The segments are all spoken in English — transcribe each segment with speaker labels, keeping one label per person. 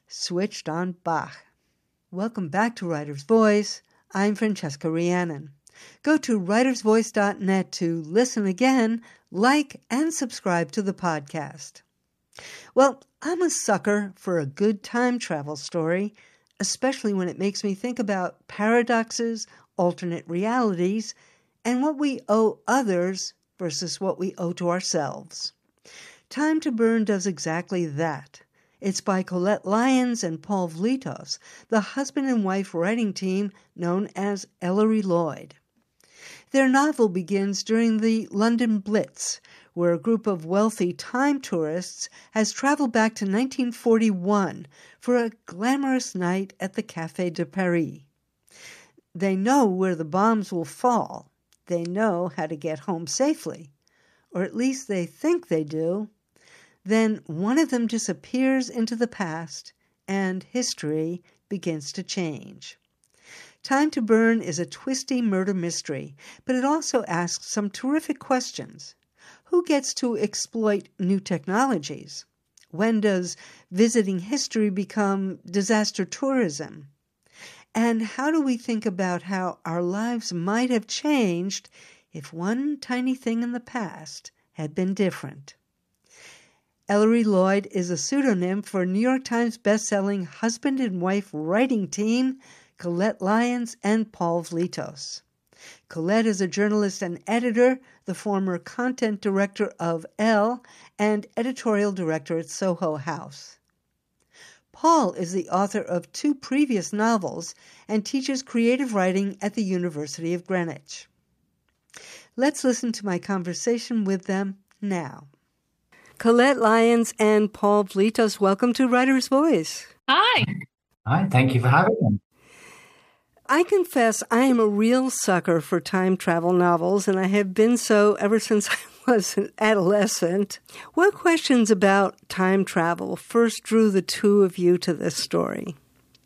Speaker 1: switched on Bach. Welcome back to Writer's Voice. I'm Francesca Rhiannon. Go to writersvoice.net to listen again, like, and subscribe to the podcast. Well, I'm a sucker for a good time travel story, especially when it makes me think about paradoxes, alternate realities, and what we owe others versus what we owe to ourselves. Time to Burn does exactly that. It's by Colette Lyons and Paul Vlitos, the husband and wife writing team known as Ellery Lloyd. Their novel begins during the London Blitz, where a group of wealthy time tourists has traveled back to 1941 for a glamorous night at the Café de Paris. They know where the bombs will fall. They know how to get home safely, or at least they think they do. Then one of them disappears into the past, and history begins to change. Time to Burn is a twisty murder mystery, but it also asks some terrific questions. Who gets to exploit new technologies? When does visiting history become disaster tourism? And how do we think about how our lives might have changed if one tiny thing in the past had been different? Ellery Lloyd is a pseudonym for New York Times bestselling husband and wife writing team Colette Lyons and Paul Vlitos. Colette is a journalist and editor, the former content director of Elle and editorial director at Soho House. Paul is the author of 2 previous novels and teaches creative writing at the University of Greenwich. Let's listen to my conversation with them now. Colette Lyons and Paul Vlitos, welcome to Writer's Voice.
Speaker 2: Hi.
Speaker 3: Hi, thank you for having me.
Speaker 1: I confess I am a real sucker for time travel novels, and I have been so ever since I was an adolescent. What questions about time travel first drew the two of you to this story?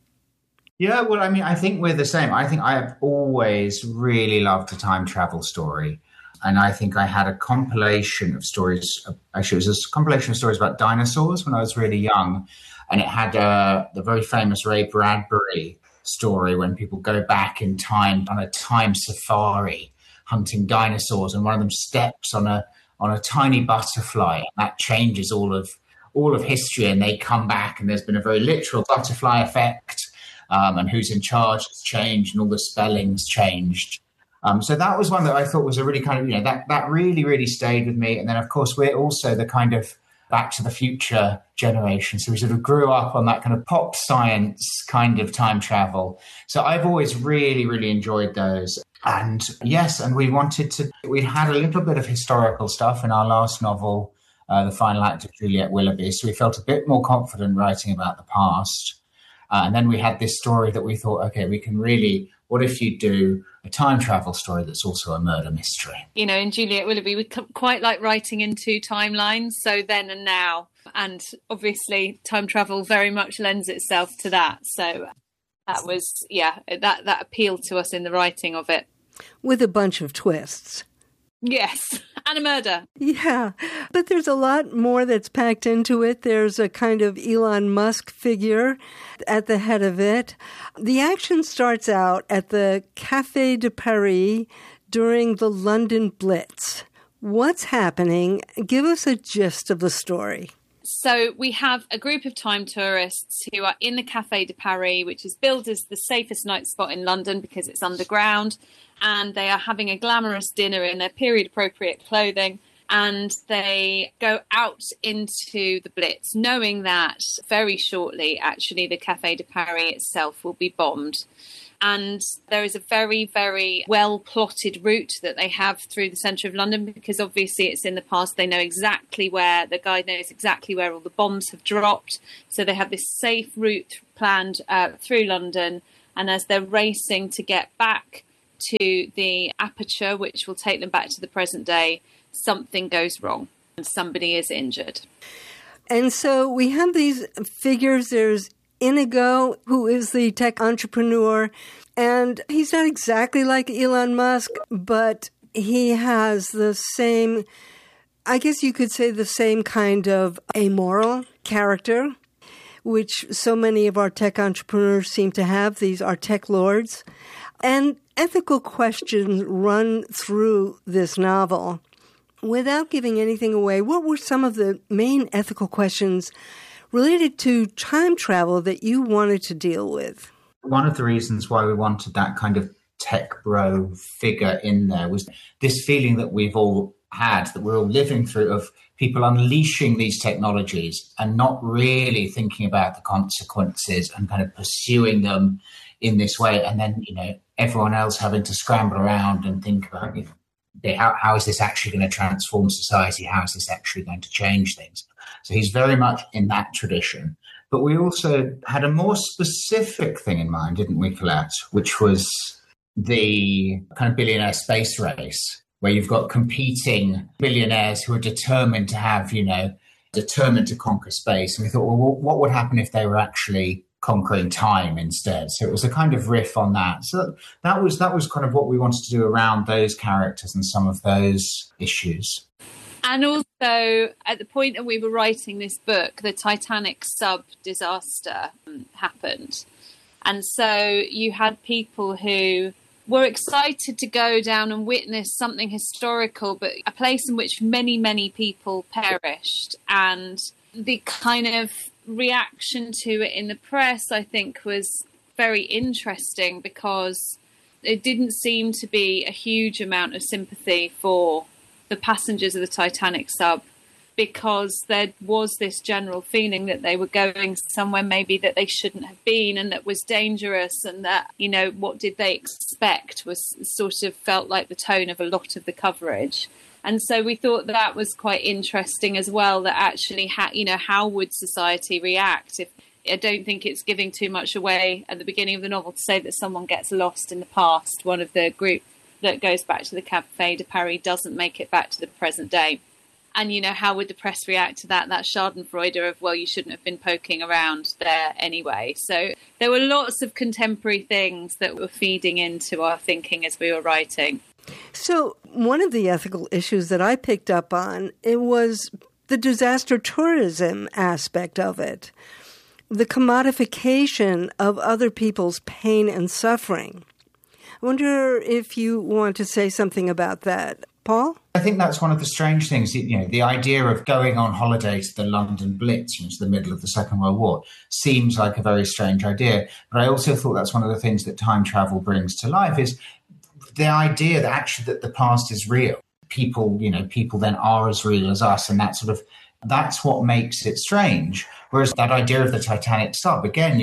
Speaker 3: Yeah, well, I mean, I think we're the same. I think I have always really loved a time travel story. And I think I had a compilation of stories. Actually, it was a compilation of stories about dinosaurs when I was really young. And it had the very famous Ray Bradbury story when people go back in time on a time safari hunting dinosaurs, and one of them steps on a tiny butterfly, and that changes all of history, and they come back, and there's been a very literal butterfly effect, and who's in charge has changed, and all the spellings changed. So that was one that I thought was a really kind of, that really, really stayed with me. And then, of course, we're also the kind of Back to the Future generation. So we sort of grew up on that kind of pop science kind of time travel. So I've always really, really enjoyed those. And yes, and we had a little bit of historical stuff in our last novel, The Final Act of Juliet Willoughby. So we felt a bit more confident writing about the past. And then we had this story that we thought, okay, we can really, what if you do a time travel story that's also a murder mystery?
Speaker 2: In Juliet Willoughby, we quite like writing in 2 timelines, so then and now. And obviously, time travel very much lends itself to that. So that was, that appealed to us in the writing of it.
Speaker 1: With a bunch of twists.
Speaker 2: Yes, and a murder.
Speaker 1: Yeah, but there's a lot more that's packed into it. There's a kind of Elon Musk figure at the head of it. The action starts out at the Café de Paris during the London Blitz. What's happening? Give us a gist of the story.
Speaker 2: So we have a group of time tourists who are in the Café de Paris, which is billed as the safest night spot in London because it's underground. And they are having a glamorous dinner in their period-appropriate clothing. And they go out into the Blitz, knowing that very shortly, actually, the Café de Paris itself will be bombed. And there is a very, very well-plotted route that they have through the centre of London, because obviously it's in the past. They know exactly where, the guide knows exactly where all the bombs have dropped. So they have this safe route planned through London. And as they're racing to get back to the aperture, which will take them back to the present day, something goes wrong and somebody is injured.
Speaker 1: And so we have these figures. There's Inigo, who is the tech entrepreneur, and he's not exactly like Elon Musk, but he has the same, I guess you could say, the same kind of amoral character. which so many of our tech entrepreneurs seem to have. These are tech lords. And ethical questions run through this novel. Without giving anything away, what were some of the main ethical questions related to time travel that you wanted to deal with?
Speaker 3: One of the reasons why we wanted that kind of tech bro figure in there was this feeling that we've all had, that we're all living through, of people unleashing these technologies and not really thinking about the consequences and kind of pursuing them in this way. And then, everyone else having to scramble around and think about, how is this actually going to transform society? How is this actually going to change things? So he's very much in that tradition. But we also had a more specific thing in mind, didn't we, Colette? Which was the kind of billionaire space race, where you've got competing billionaires who are determined to have, determined to conquer space. And we thought, well, what would happen if they were actually conquering time instead? So it was a kind of riff on that. So that was kind of what we wanted to do around those characters and some of those issues.
Speaker 2: And also, at the point that we were writing this book, the Titanic sub disaster happened. And so you had people who were excited to go down and witness something historical, but a place in which many, many people perished. And the kind of reaction to it in the press, I think, was very interesting, because it didn't seem to be a huge amount of sympathy for the passengers of the Titanic sub, because there was this general feeling that they were going somewhere maybe that they shouldn't have been, and that was dangerous, and that, what did they expect was sort of felt like the tone of a lot of the coverage. And so we thought that was quite interesting as well, that actually, how would society react? If I don't think it's giving too much away at the beginning of the novel to say that someone gets lost in the past. One of the group that goes back to the Café de Paris doesn't make it back to the present day. And, how would the press react to that? That schadenfreude of, well, you shouldn't have been poking around there anyway. So there were lots of contemporary things that were feeding into our thinking as we were writing.
Speaker 1: So one of the ethical issues that I picked up on, it was the disaster tourism aspect of it, the commodification of other people's pain and suffering. I wonder if you want to say something about that. Paul?
Speaker 3: I think that's one of the strange things, the idea of going on holiday to the London Blitz, to the middle of the Second World War, seems like a very strange idea. But I also thought that's one of the things that time travel brings to life, is the idea that actually that the past is real. People then are as real as us, and that's what makes it strange. Whereas that idea of the Titanic sub, again,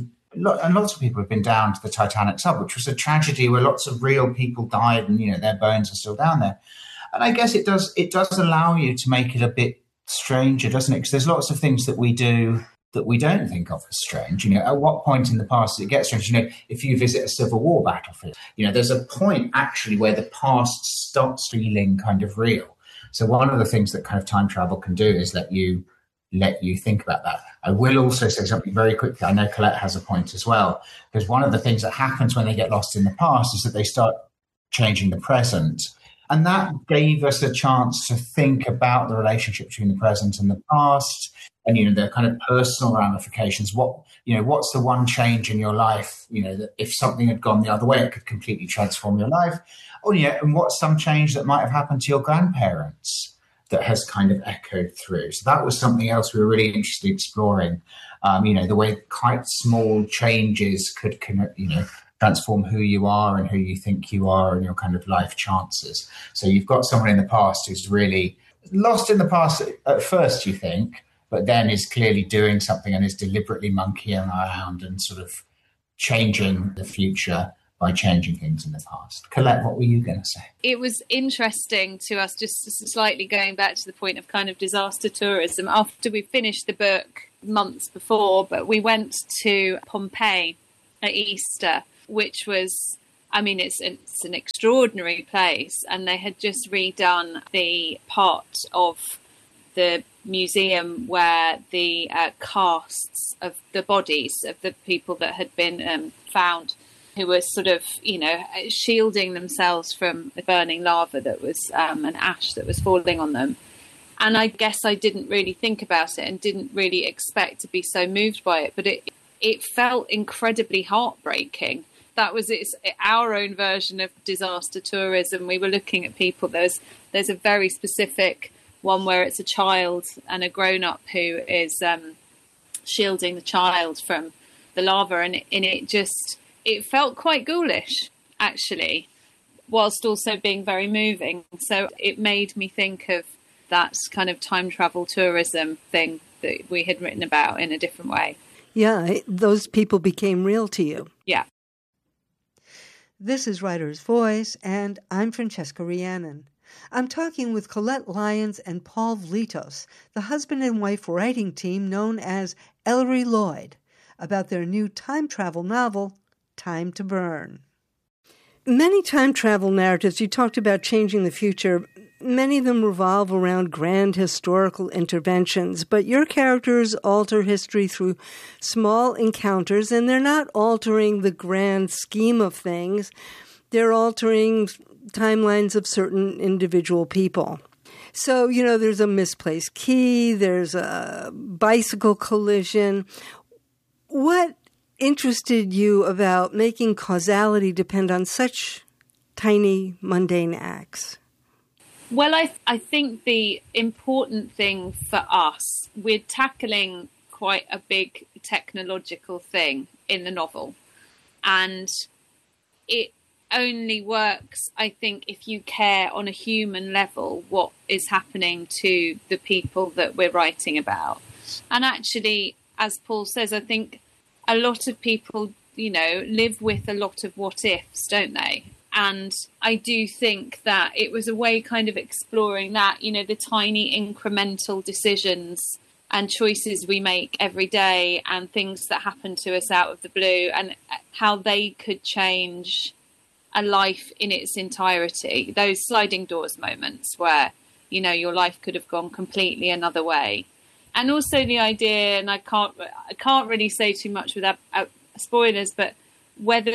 Speaker 3: and lots of people have been down to the Titanic sub, which was a tragedy where lots of real people died, and their bones are still down there. And I guess it does allow you to make it a bit stranger, doesn't it? Because there's lots of things that we do that we don't think of as strange. At what point in the past does it get strange? If you visit a Civil War battlefield, there's a point actually where the past stops feeling kind of real. So one of the things that kind of time travel can do is let you think about that. I will also say something very quickly. I know Colette has a point as well, because one of the things that happens when they get lost in the past is that they start changing the present. And that gave us a chance to think about the relationship between the present and the past, and the kind of personal ramifications. What's the one change in your life, that if something had gone the other way, it could completely transform your life. And what's some change that might have happened to your grandparents that has kind of echoed through. So that was something else we were really interested in exploring. The way quite small changes could transform who you are and who you think you are and your kind of life chances. So you've got someone in the past who's really lost in the past at first, you think, but then is clearly doing something and is deliberately monkeying around and sort of changing the future by changing things in the past. Colette, what were you going to say?
Speaker 2: It was interesting to us, just slightly going back to the point of kind of disaster tourism. After we finished the book months before, but we went to Pompeii at Easter, which was, it's an extraordinary place. And they had just redone the part of the museum where the casts of the bodies of the people that had been found, who were sort of, shielding themselves from the burning lava that was and ash that was falling on them. And I guess I didn't really think about it and didn't really expect to be so moved by it. But it felt incredibly heartbreaking. That was our own version of disaster tourism. We were looking at people. There's a very specific one where it's a child and a grown-up who is shielding the child from the lava. And it felt quite ghoulish, actually, whilst also being very moving. So it made me think of that kind of time travel tourism thing that we had written about in a different way.
Speaker 1: Yeah, those people became real to you.
Speaker 2: Yeah.
Speaker 1: This is Writer's Voice, and I'm Francesca Rhiannon. I'm talking with Colette Lyons and Paul Vlitos, the husband and wife writing team known as Ellery Lloyd, about their new time travel novel, Time to Burn. Many time travel narratives, you talked about changing the future. Many of them revolve around grand historical interventions, but your characters alter history through small encounters, and they're not altering the grand scheme of things. They're altering timelines of certain individual people. So, there's a misplaced key, there's a bicycle collision. What interested you about making causality depend on such tiny, mundane acts?
Speaker 2: Well, I think the important thing for us, we're tackling quite a big technological thing in the novel. And it only works, I think, if you care on a human level what is happening to the people that we're writing about. And actually, as Paul says, I think a lot of people, live with a lot of what ifs, don't they? And I do think that it was a way kind of exploring that, the tiny incremental decisions and choices we make every day and things that happen to us out of the blue and how they could change a life in its entirety. Those sliding doors moments where, your life could have gone completely another way. And also the idea, and I can't really say too much without spoilers, but whether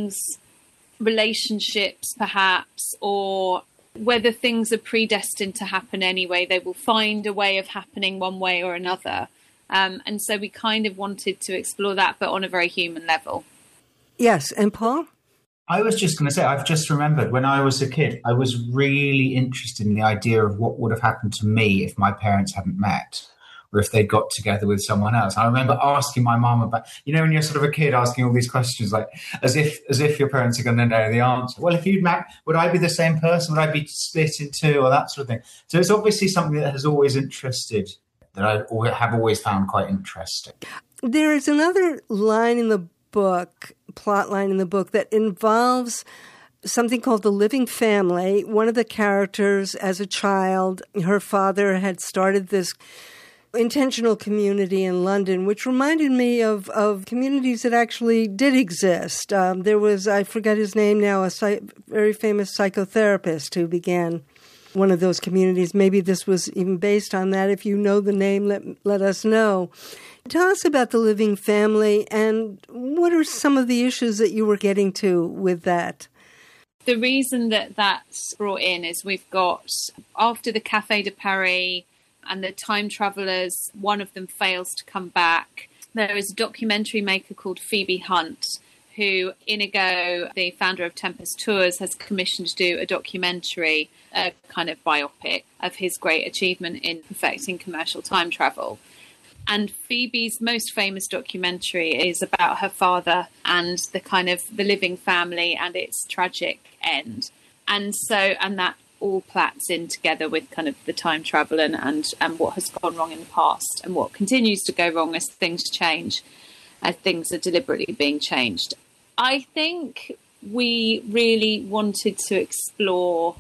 Speaker 2: relationships perhaps, or whether things are predestined to happen anyway, they will find a way of happening one way or another. And so we kind of wanted to explore that, but on a very human level.
Speaker 1: Yes. And Paul?
Speaker 3: I was just going to say, I've just remembered when I was a kid, I was really interested in the idea of what would have happened to me if my parents hadn't met, or if they'd got together with someone else. I remember asking my mom about, when you're sort of a kid asking all these questions, like as if your parents are going to know the answer. Well, if you'd met, would I be the same person? Would I be split in two, or that sort of thing? So it's obviously something that has always interested, that I have always found quite interesting.
Speaker 1: There is another line in the book, plot line in the book, that involves something called the living family. One of the characters, as a child, her father had started this intentional community in London, which reminded me of communities that actually did exist. There was, I forget his name now, a very famous psychotherapist who began one of those communities. Maybe this was even based on that. If you know the name, let us know. Tell us about the living family, and what are some of the issues that you were getting to with that?
Speaker 2: The reason that's brought in is we've got, after the Café de Paris and the time travellers, one of them fails to come back. There is a documentary maker called Phoebe Hunt, who Inigo, the founder of Tempest Tours, has commissioned to do a documentary, a kind of biopic of his great achievement in perfecting commercial time travel. And Phoebe's most famous documentary is about her father and the kind of the living family and its tragic end. And that all plats in together with kind of the time travel and what has gone wrong in the past and what continues to go wrong as things change, as things are deliberately being changed. I think we really wanted to explore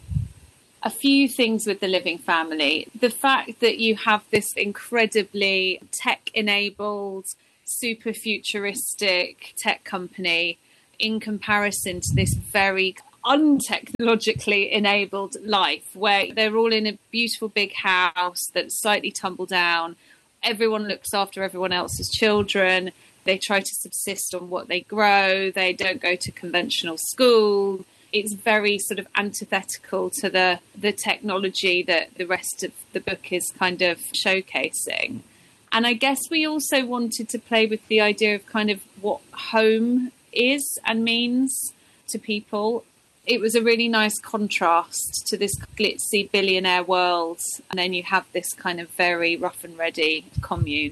Speaker 2: a few things with the living family. The fact that you have this incredibly tech-enabled, super futuristic tech company in comparison to this very untechnologically enabled life, where they're all in a beautiful big house that's slightly tumbled down. Everyone looks after everyone else's children. They try to subsist on what they grow. They don't go to conventional school. it's very sort of antithetical to the technology that the rest of the book is kind of showcasing. And I guess we also wanted to play with the idea of kind of what home is and means to people. It was a really nice contrast to this glitzy billionaire world. And then you have this kind of very rough and ready commune.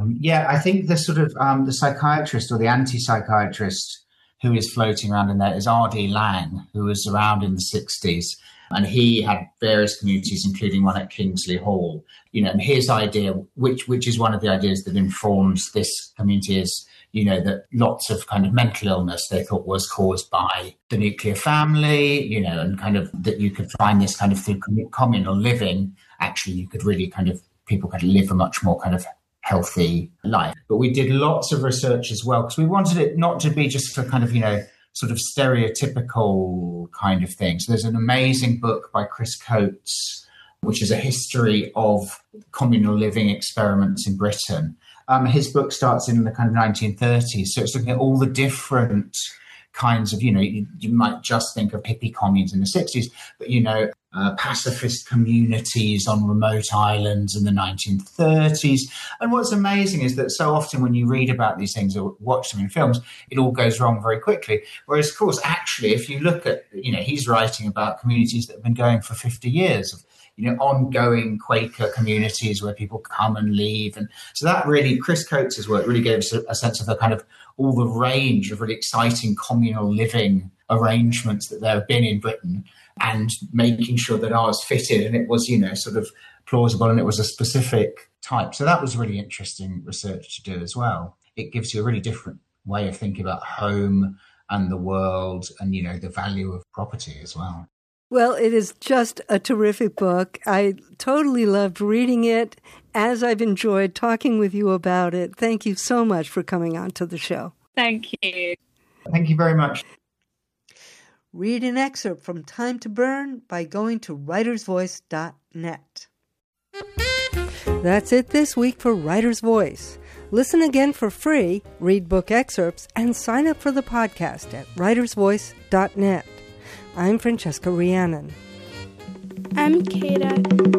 Speaker 3: I think the sort of the psychiatrist or the anti-psychiatrist who is floating around in there is R.D. Laing, who was around in the 60s. And he had various communities, including one at Kingsley Hall. And his idea, which is one of the ideas that informs this community, is, that lots of kind of mental illness they thought was caused by the nuclear family, and kind of that you could find this kind of through communal living. Actually, you could really people could live a much more kind of healthy life. But we did lots of research as well, because we wanted it not to be just for kind of, sort of stereotypical kind of thing. So there's an amazing book by Chris Coates, which is a history of communal living experiments in Britain. His book starts in the kind of 1930s. So it's looking at all the different kinds of, you might just think of hippie communes in the 60s, but, pacifist communities on remote islands in the 1930s. And what's amazing is that so often when you read about these things or watch them in films, it all goes wrong very quickly. Whereas, of course, actually, if you look at, he's writing about communities that have been going for 50 years of, ongoing Quaker communities where people come and leave. And so that really, Chris Coates' work really gave us a sense of the kind of all the range of really exciting communal living arrangements that there have been in Britain, and making sure that ours fitted and it was, sort of plausible and it was a specific type. So that was really interesting research to do as well. It gives you a really different way of thinking about home and the world and, the value of property as well.
Speaker 1: Well, it is just a terrific book. I totally loved reading it, as I've enjoyed talking with you about it. Thank you so much for coming on to the show.
Speaker 2: Thank you.
Speaker 3: Thank you very much.
Speaker 1: Read an excerpt from Time to Burn by going to writersvoice.net. That's it this week for Writer's Voice. Listen again for free, read book excerpts, and sign up for the podcast at writersvoice.net. I'm Francesca Rhiannon.
Speaker 4: I'm Kata.